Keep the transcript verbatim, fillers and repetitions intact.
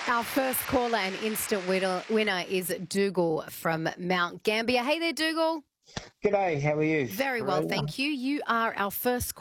Our first caller and instant winner, winner is Dougal from Mount Gambier. Hey there, Dougal. G'day, how are you? Very well, Aurelia? thank you. You are our first